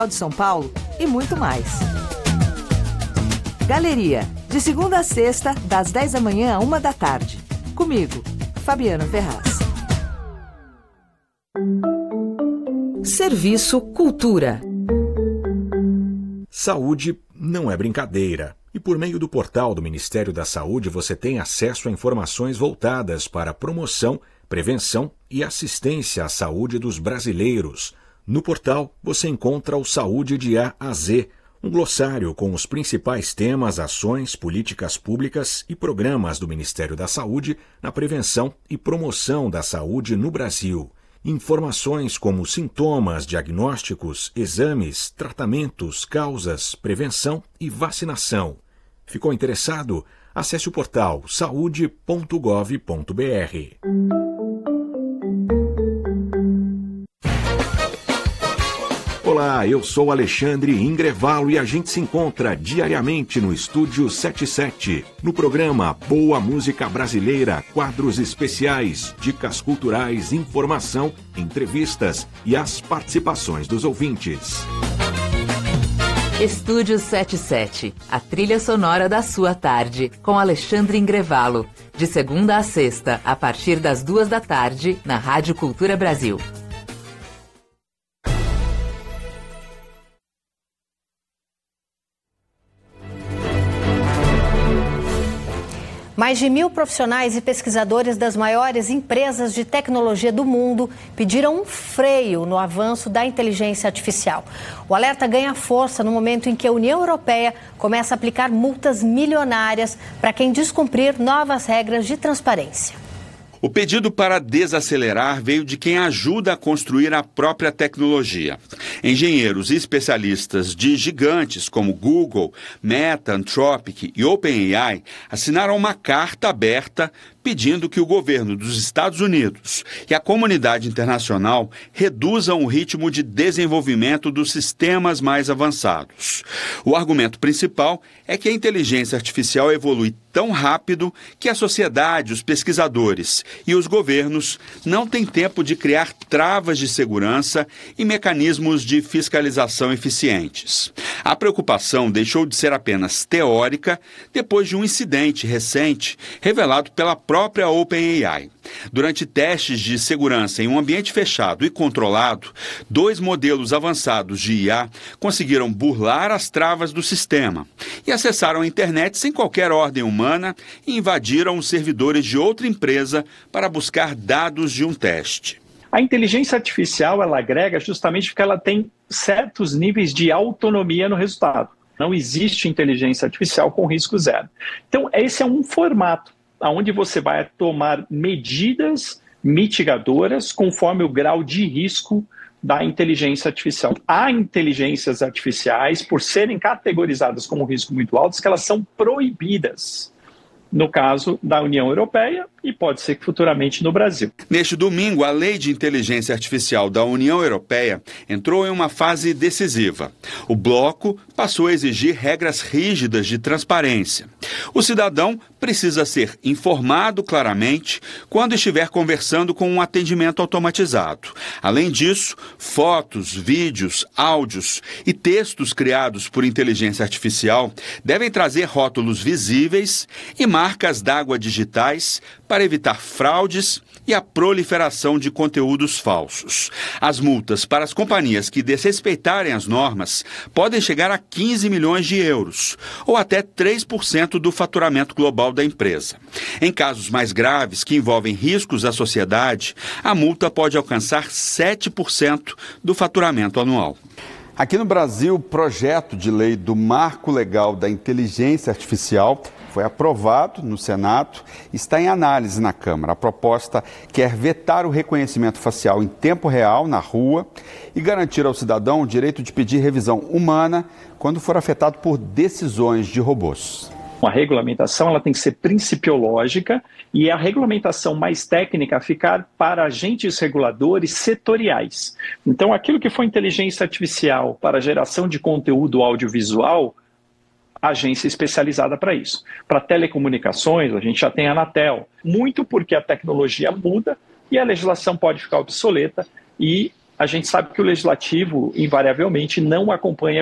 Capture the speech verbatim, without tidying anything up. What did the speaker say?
de São Paulo e muito mais. Galeria, de segunda a sexta, das dez da manhã à uma da tarde. Comigo, Fabiana Ferraz. Serviço Cultura. Saúde não é brincadeira. E por meio do portal do Ministério da Saúde você tem acesso a informações voltadas para a promoção, prevenção e assistência à saúde dos brasileiros. No portal você encontra o Saúde de A a Z, um glossário com os principais temas, ações, políticas públicas e programas do Ministério da Saúde na prevenção e promoção da saúde no Brasil. Informações como sintomas, diagnósticos, exames, tratamentos, causas, prevenção e vacinação. Ficou interessado? Acesse o portal saúde ponto gov ponto br. Olá, eu sou Alexandre Ingrevalo e a gente se encontra diariamente no Estúdio setenta e sete, no programa Boa Música Brasileira, quadros especiais, dicas culturais, informação, entrevistas e as participações dos ouvintes. Estúdio setenta e sete, a trilha sonora da sua tarde, com Alexandre Ingrevalo, de segunda a sexta, a partir das duas da tarde, na Rádio Cultura Brasil. Mais de mil profissionais e pesquisadores das maiores empresas de tecnologia do mundo pediram um freio no avanço da inteligência artificial. O alerta ganha força no momento em que a União Europeia começa a aplicar multas milionárias para quem descumprir novas regras de transparência. O pedido para desacelerar veio de quem ajuda a construir a própria tecnologia. Engenheiros e especialistas de gigantes como Google, Meta, Anthropic e OpenAI assinaram uma carta aberta pedindo que o governo dos Estados Unidos e a comunidade internacional reduzam o ritmo de desenvolvimento dos sistemas mais avançados. O argumento principal é que a inteligência artificial evolui tão rápido que a sociedade, os pesquisadores e os governos não têm tempo de criar travas de segurança e mecanismos de fiscalização eficientes. A preocupação deixou de ser apenas teórica depois de um incidente recente revelado pela própria OpenAI. Durante testes de segurança em um ambiente fechado e controlado, dois modelos avançados de I A conseguiram burlar as travas do sistema e acessaram a internet sem qualquer ordem humana e invadiram os servidores de outra empresa para buscar dados de um teste. A inteligência artificial, ela agrega justamente porque ela tem certos níveis de autonomia no resultado. Não existe inteligência artificial com risco zero. Então, esse é um formato onde você vai tomar medidas mitigadoras conforme o grau de risco da inteligência artificial. Há inteligências artificiais, por serem categorizadas como risco muito alto, que elas são proibidas. No caso da União Europeia e pode ser que futuramente no Brasil. Neste domingo, a Lei de Inteligência Artificial da União Europeia entrou em uma fase decisiva. O bloco passou a exigir regras rígidas de transparência. O cidadão precisa ser informado claramente quando estiver conversando com um atendimento automatizado. Além disso, fotos, vídeos, áudios e textos criados por inteligência artificial devem trazer rótulos visíveis e marcas d'água digitais para evitar fraudes e a proliferação de conteúdos falsos. As multas para as companhias que desrespeitarem as normas podem chegar a quinze milhões de euros, ou até três por cento do faturamento global da empresa. Em casos mais graves, que envolvem riscos à sociedade, a multa pode alcançar sete por cento do faturamento anual. Aqui no Brasil, o projeto de lei do Marco Legal da Inteligência Artificial foi aprovado no Senado e está em análise na Câmara. A proposta quer vetar o reconhecimento facial em tempo real na rua e garantir ao cidadão o direito de pedir revisão humana quando for afetado por decisões de robôs. A regulamentação ela tem que ser principiológica e a regulamentação mais técnica ficar para agentes reguladores setoriais. Então, aquilo que for inteligência artificial para geração de conteúdo audiovisual, agência especializada para isso. Para telecomunicações, a gente já tem a Anatel. Muito porque a tecnologia muda e a legislação pode ficar obsoleta e a gente sabe que o legislativo, invariavelmente, não acompanha